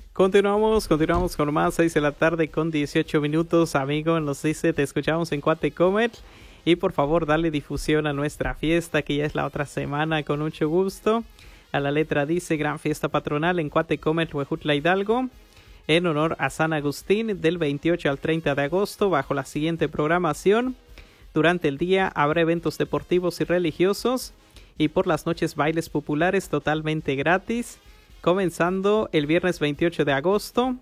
Continuamos con más, 6 de la tarde con 18 minutos, amigo, nos dice, te escuchamos en Cuate Comet, y por favor dale difusión a nuestra fiesta, que ya es la otra semana, con mucho gusto. A la letra dice, gran fiesta patronal en Cuate Comet, Huejutla, Hidalgo, en honor a San Agustín, del 28 al 30 de agosto, bajo la siguiente programación. Durante el día habrá eventos deportivos y religiosos, y por las noches bailes populares totalmente gratis, comenzando el viernes 28 de agosto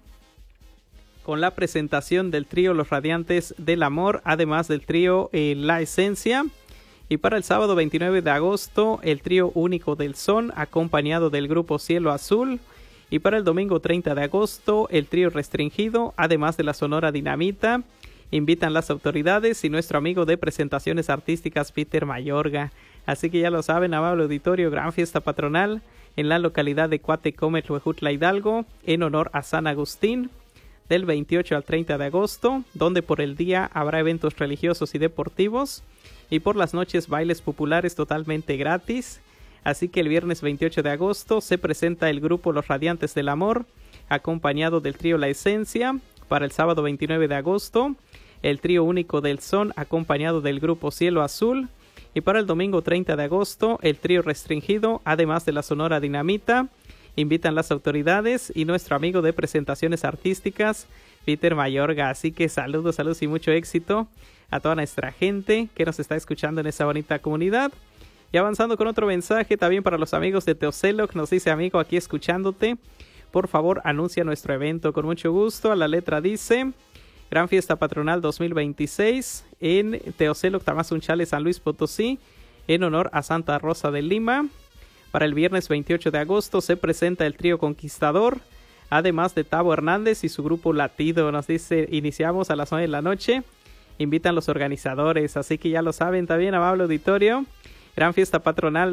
con la presentación del trío Los Radiantes del Amor, además del trío La Esencia. Y para el sábado 29 de agosto, el trío Único del Son, acompañado del grupo Cielo Azul. Y para el domingo 30 de agosto, el trío Restringido, además de la Sonora Dinamita. Invitan las autoridades y nuestro amigo de presentaciones artísticas, Peter Mayorga. Así que ya lo saben, amable auditorio, gran fiesta patronal en la localidad de Cuate Comet, Huejutla, Hidalgo, en honor a San Agustín, del 28 al 30 de agosto, donde por el día habrá eventos religiosos y deportivos, y por las noches bailes populares totalmente gratis. Así que el viernes 28 de agosto se presenta el grupo Los Radiantes del Amor, acompañado del trío La Esencia. Para el sábado 29 de agosto, el trío Único del Son, acompañado del grupo Cielo Azul. Y para el domingo 30 de agosto, el trío Restringido, además de la Sonora Dinamita. Invitan las autoridades y nuestro amigo de presentaciones artísticas, Peter Mayorga. Así que saludos y mucho éxito a toda nuestra gente que nos está escuchando en esa bonita comunidad. Y avanzando con otro mensaje también para los amigos de Teocelo, que nos dice, amigo, aquí escuchándote, por favor anuncia nuestro evento con mucho gusto. A la letra dice, gran fiesta patronal 2026 en Teocelo, Tamazunchale, San Luis Potosí, en honor a Santa Rosa de Lima. Para el viernes 28 de agosto se presenta el trío Conquistador, además de Tavo Hernández y su grupo Latido. Nos dice, iniciamos a las 9 de la noche, invitan los organizadores, así que ya lo saben también, amable auditorio. Gran fiesta patronal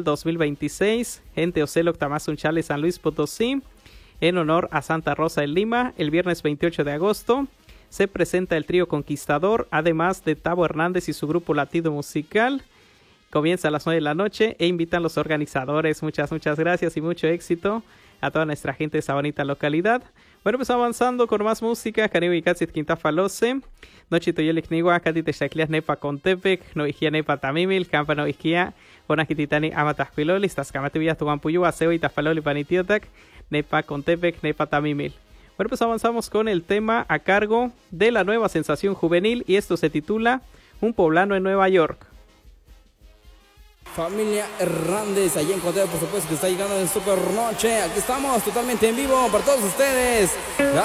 2026 en Teocelo, Tamazunchale, San Luis Potosí, en honor a Santa Rosa de Lima. El viernes 28 de agosto se presenta el trío Conquistador, además de Tavo Hernández y su grupo Latido Musical. Comienza a las 9 de la noche e invitan los organizadores. Muchas gracias y mucho éxito a toda nuestra gente de esa bonita localidad. Bueno, pues avanzando con más música. Caniwi Katsit Quintafalose. Nochito Yolikniwa, Katite Shaklias Nepa Contepec, Noijia Nepa Tamimil, Campa Noijia, Bonajititani Amatasquiloli, Tascamativillas Tuampuyua, Seo y Tafaloli Panitiotac, Nepa Contepec, Nepa Tamimil. Bueno, pues avanzamos con el tema a cargo de la nueva sensación juvenil, y esto se titula Un poblano en Nueva York. Familia Hernández, allí en Conteo, por supuesto, que está llegando en Super Noche. Aquí estamos totalmente en vivo para todos ustedes.